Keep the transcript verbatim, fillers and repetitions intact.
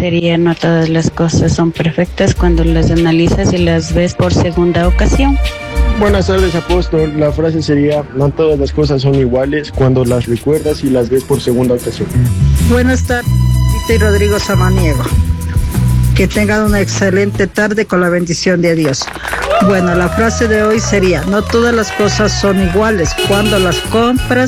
sería: no todas las cosas son perfectas cuando las analizas y las ves por segunda ocasión. Buenas tardes, apóstol. La frase sería: no todas las cosas son iguales cuando las recuerdas y las ves por segunda ocasión. Buenas tardes, y Rodrigo Samaniego. Que tengan una excelente tarde con la bendición de Dios. Bueno, la frase de hoy sería: no todas las cosas son iguales cuando las compras